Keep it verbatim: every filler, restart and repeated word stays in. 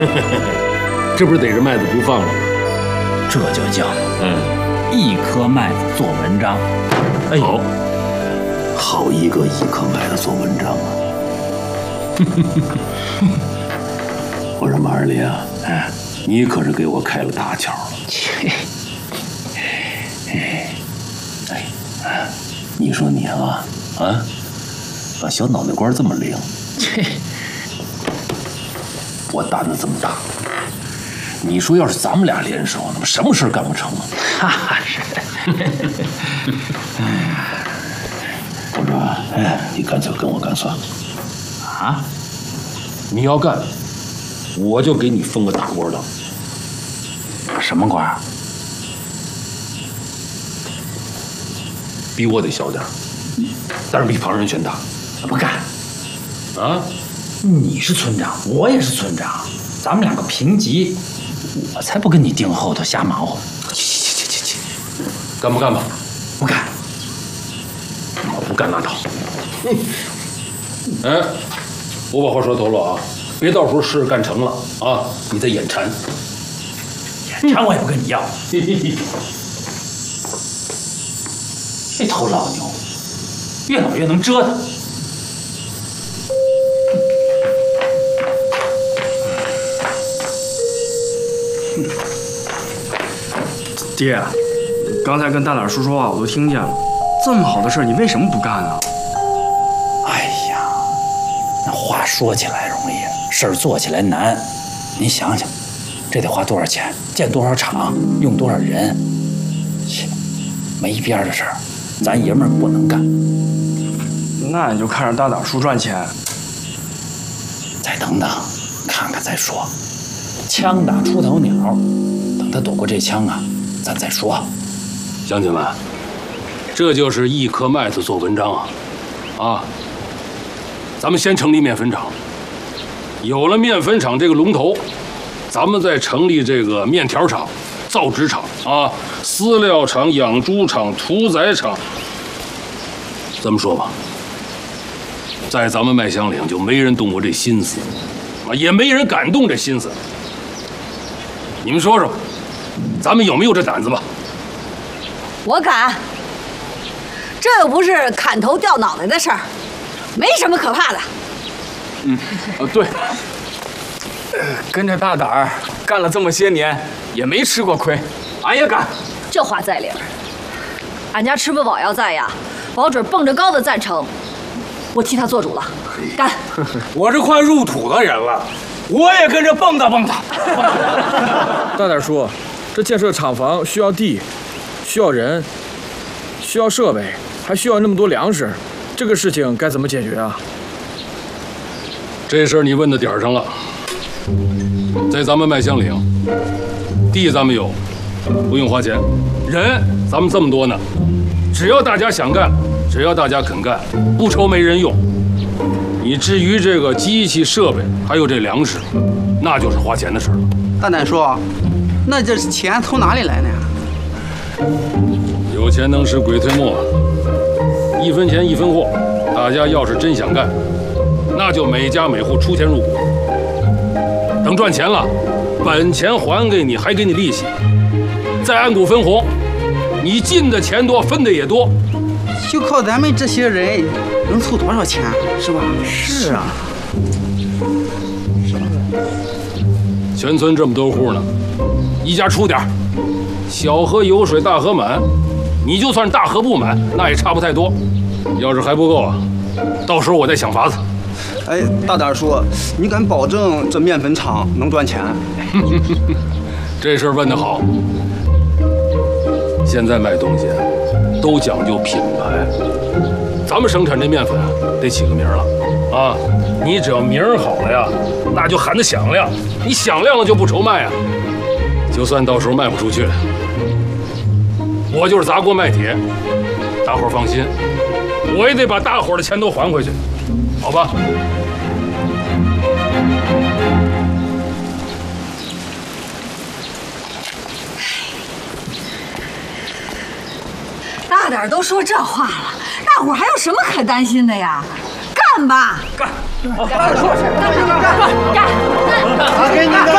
这不是逮着麦子不放了吗？ 这就叫嗯， 一颗麦子做文章。 哎呦， 好一个一颗麦子做文章啊！我说马二林啊，哎，你可是给我开了大窍了。 切， 哎，哎，你说你啊啊，把小脑袋瓜这么灵， 切， 我胆子这么大。你说要是咱们俩联手，那么什么事干不成啊？ 哈是。 我说，哎，你干脆跟我干算了。 啊？ 你要干，我就给你封个大官当。 什么官？ 比我得小点儿，但是比旁人全大。 不干。 啊？ 你是村长，我也是村长，咱们两个平级，我才不跟你盯后头瞎忙活。 去去去去去，干不干吧？ 不干。 我不干拉倒。嗯。哎，我把话说头了啊，别到时候事干成了啊，你再眼馋。 眼馋我也不跟你要。这头老牛，越老越能折腾。 爹，刚才跟大胆叔说话，我都听见了。这么好的事，你为什么不干啊？ 哎呀，那话说起来容易，事儿做起来难。您想想，这得花多少钱，建多少厂，用多少人？切，没边儿的事儿，咱爷们儿不能干。 那你就看着大胆叔赚钱。 再等等，看看再说。枪打出头鸟，等他躲过这枪啊，咱再说。 乡亲们，这就是一颗麦子做文章啊！啊，咱们先成立面粉厂，有了面粉厂这个龙头，咱们再成立这个面条厂、造纸厂啊、饲料厂、养猪场、屠宰厂。这么说吧，在咱们麦乡岭就没人动过这心思，啊，也没人敢动这心思。你们说说，咱们有没有这胆子吧？ 我敢，这又不是砍头掉脑袋的事儿，没什么可怕的。 嗯，呃，对，跟着大胆儿干了这么些年，也没吃过亏，俺也敢。 这话在理儿，俺家吃不饱要在呀，保准蹦着高的赞成。我替他做主了，干！ 我这快入土的人了，我也跟着蹦跶蹦跶。 大胆叔，这建设厂房需要地，需要人，需要设备，还需要那么多粮食，这个事情该怎么解决啊？ 这事儿你问到点儿上了。在咱们麦乡岭，地咱们有，不用花钱；人咱们这么多呢，只要大家想干，只要大家肯干，不愁没人用。你至于这个机器设备，还有这粮食，那就是花钱的事儿了。 大胆说，那这钱从哪里来呢？ 有钱能使鬼推磨，一分钱一分货。大家要是真想干，那就每家每户出钱入股。等赚钱了，本钱还给你，还给你利息，再按股分红。你进的钱多，分的也多。 就靠咱们这些人，能凑多少钱，是吧？ 是啊。 全村这么多户呢，一家出点儿，小河有水大河满，你就算大河不满，那也差不太多。要是还不够啊，到时候我再想法子。 哎，大胆说，你敢保证这面粉厂能赚钱？ 这事儿问得好。现在卖东西都讲究品牌，咱们生产这面粉得起个名儿了啊！你只要名儿好了呀，那就喊得响亮，你响亮了就不愁卖啊。就算到时候卖不出去，我就是砸锅卖铁，大伙儿放心，我也得把大伙儿的钱都还回去，好吧？ 大点儿都说这话了，大伙儿还有什么可担心的呀？干吧！ 干！ 干！干！干！干！ 给你个。